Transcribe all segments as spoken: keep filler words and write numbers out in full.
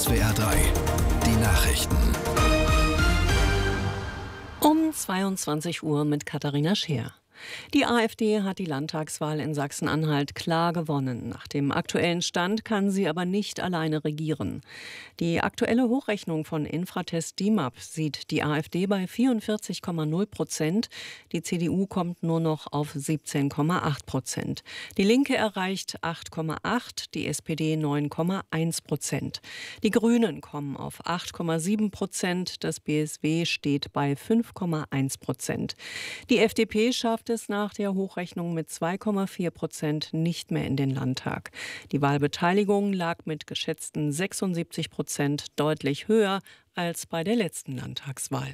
S W R drei, die Nachrichten. Um zweiundzwanzig Uhr mit Katharina Scheer. Die AfD hat die Landtagswahl in Sachsen-Anhalt klar gewonnen. Nach dem aktuellen Stand kann sie aber nicht alleine regieren. Die aktuelle Hochrechnung von Infratest D I M A P sieht die AfD bei vierundvierzig Komma null Prozent. Die C D U kommt nur noch auf siebzehn Komma acht Prozent. Die Linke erreicht acht Komma acht, die S P D neun Komma eins Prozent. Die Grünen kommen auf acht Komma sieben Prozent. Das B S W steht bei fünf Komma eins Prozent. Die F D P schafft es nach der Hochrechnung mit zwei Komma vier Prozent nicht mehr in den Landtag. Die Wahlbeteiligung lag mit geschätzten sechsundsiebzig Prozent deutlich höher als bei der letzten Landtagswahl.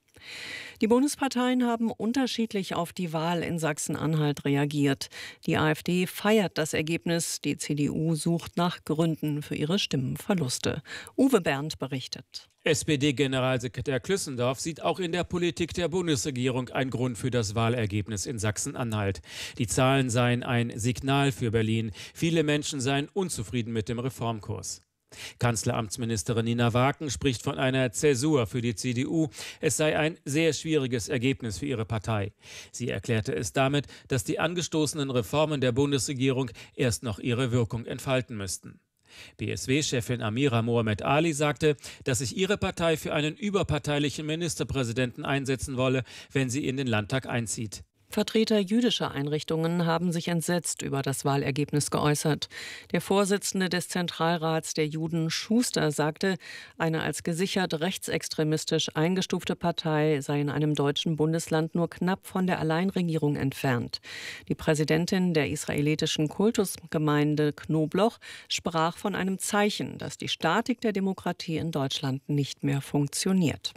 Die Bundesparteien haben unterschiedlich auf die Wahl in Sachsen-Anhalt reagiert. Die AfD feiert das Ergebnis, die C D U sucht nach Gründen für ihre Stimmenverluste. Uwe Bernd berichtet. S P D-Generalsekretär Klüssendorf sieht auch in der Politik der Bundesregierung einen Grund für das Wahlergebnis in Sachsen-Anhalt. Die Zahlen seien ein Signal für Berlin. Viele Menschen seien unzufrieden mit dem Reformkurs. Kanzleramtsministerin Nina Waken spricht von einer Zäsur für die C D U. Es sei ein sehr schwieriges Ergebnis für ihre Partei. Sie erklärte es damit, dass die angestoßenen Reformen der Bundesregierung erst noch ihre Wirkung entfalten müssten. B S W-Chefin Amira Mohamed Ali sagte, dass sich ihre Partei für einen überparteilichen Ministerpräsidenten einsetzen wolle, wenn sie in den Landtag einzieht. Vertreter jüdischer Einrichtungen haben sich entsetzt über das Wahlergebnis geäußert. Der Vorsitzende des Zentralrats der Juden, Schuster, sagte, eine als gesichert rechtsextremistisch eingestufte Partei sei in einem deutschen Bundesland nur knapp von der Alleinregierung entfernt. Die Präsidentin der israelitischen Kultusgemeinde Knobloch sprach von einem Zeichen, dass die Statik der Demokratie in Deutschland nicht mehr funktioniert.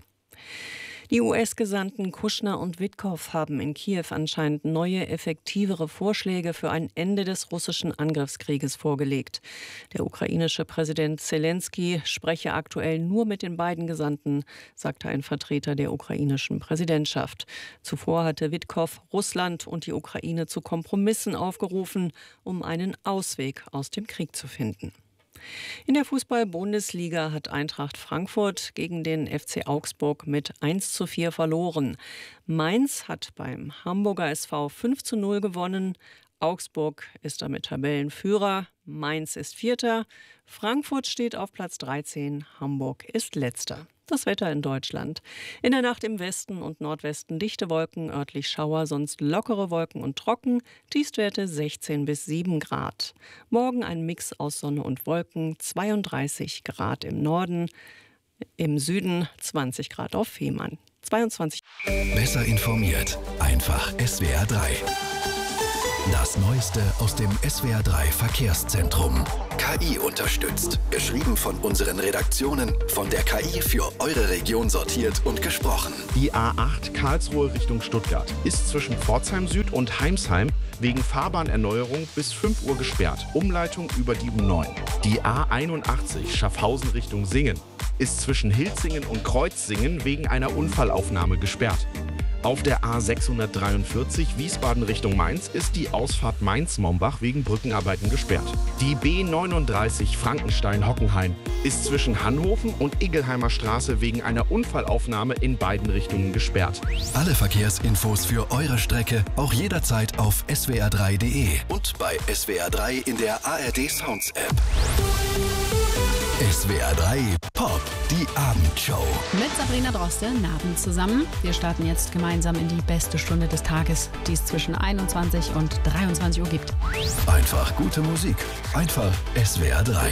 Die U S-Gesandten Kushner und Witkow haben in Kiew anscheinend neue, effektivere Vorschläge für ein Ende des russischen Angriffskrieges vorgelegt. Der ukrainische Präsident Zelensky spreche aktuell nur mit den beiden Gesandten, sagte ein Vertreter der ukrainischen Präsidentschaft. Zuvor hatte Witkow Russland und die Ukraine zu Kompromissen aufgerufen, um einen Ausweg aus dem Krieg zu finden. In der Fußball-Bundesliga hat Eintracht Frankfurt gegen den F C Augsburg mit eins zu vier verloren. Mainz hat beim Hamburger S V fünf zu null gewonnen. Augsburg ist damit Tabellenführer, Mainz ist Vierter, Frankfurt steht auf Platz dreizehn, Hamburg ist Letzter. Das Wetter in Deutschland. In der Nacht im Westen und Nordwesten dichte Wolken, örtlich Schauer, sonst lockere Wolken und trocken, Tiefstwerte sechzehn bis sieben Grad. Morgen ein Mix aus Sonne und Wolken, zweiunddreißig Grad im Norden, im Süden zwanzig Grad auf Fehmarn. zweiundzwanzig. Besser informiert, einfach S W R drei. Das Neueste aus dem S W R drei Verkehrszentrum. K I unterstützt. Geschrieben von unseren Redaktionen, von der K I für eure Region sortiert und gesprochen. Die A acht Karlsruhe Richtung Stuttgart ist zwischen Pforzheim Süd und Heimsheim wegen Fahrbahnerneuerung bis fünf Uhr gesperrt. Umleitung über die U neun. Die A einundachtzig Schaffhausen Richtung Singen ist zwischen Hilzingen und Kreuzsingen wegen einer Unfallaufnahme gesperrt. Auf der A sechshundertdreiundvierzig Wiesbaden Richtung Mainz ist die Ausfahrt Mainz-Mombach wegen Brückenarbeiten gesperrt. Die B neununddreißig Frankenstein-Hockenheim ist zwischen Hanhofen und Iggelheimer Straße wegen einer Unfallaufnahme in beiden Richtungen gesperrt. Alle Verkehrsinfos für eure Strecke auch jederzeit auf S W R drei Punkt de und bei S W R drei in der A R D Sounds App. S W R drei Pop, die Abendshow. Mit Sabrina Droste, Abend zusammen. Wir starten jetzt gemeinsam in die beste Stunde des Tages, die es zwischen einundzwanzig und dreiundzwanzig Uhr gibt. Einfach gute Musik. Einfach S W R drei.